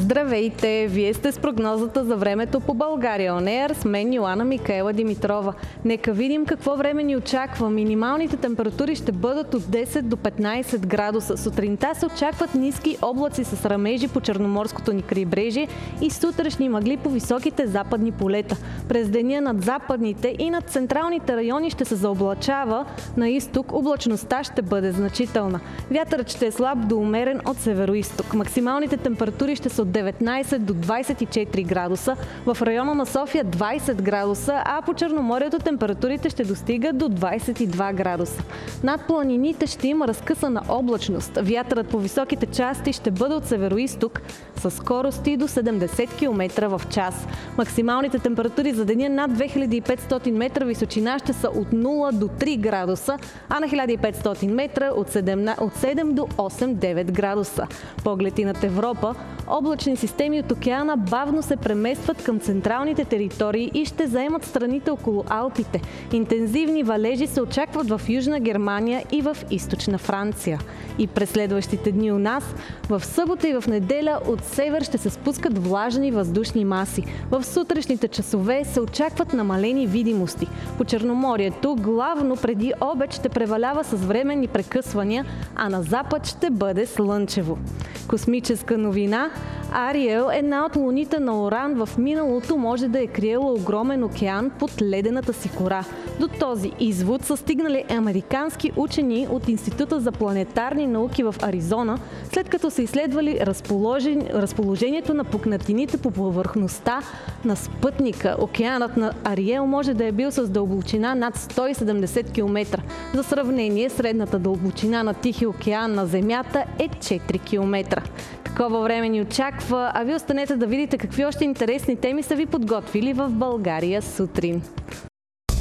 Здравейте! Вие сте с прогнозата за времето по България On Air с мен Йоана Микаела Димитрова. Нека видим какво време ни очаква. Минималните температури ще бъдат от 10 до 15 градуса. Сутринта се очакват ниски облаци с рамежи по черноморското ни крайбрежие и сутрешни мъгли по високите западни полета. През деня над западните и над централните райони ще се заоблачава. На изток облачността ще бъде значителна. Вятърът ще е слаб до умерен от североизток. Максималните температури ще са от 19 до 24 градуса, в района на София 20 градуса, а по Черноморието температурите ще достигат до 22 градуса. Над планините ще има разкъсана облачност. Вятърът по високите части ще бъде от североизток с скорости до 70 км в час. Максималните температури за деня над 2500 метра височина ще са от 0 до 3 градуса, а на 1500 метра от 7 до 8-9 градуса. Погледи над Европа, облачни системи от океана бавно се преместват към централните територии и ще заемат страните около Алпите. Интензивни валежи се очакват в Южна Германия и в Източна Франция. И през следващите дни у нас, в събота и в неделя от север ще се спускат влажни въздушни маси. В сутрешните часове се очакват намалени видимости. По Черноморието главно преди обед ще превалява с временни прекъсвания, а на запад ще бъде слънчево. Космическа новина. Ариел, една от луните на Уран, в миналото може да е криела огромен океан под ледената си кора. До този извод са стигнали американски учени от Института за планетарни науки в Аризона, след като са изследвали разположението на пукнатините по повърхността на спътника. Океанът на Ариел може да е бил с дълбочина над 170 км. За сравнение, средната дълбочина на Тихия океан на Земята е 4 км. Такова време ни очаква, а ви останете да видите какви още интересни теми са ви подготвили в България сутрин.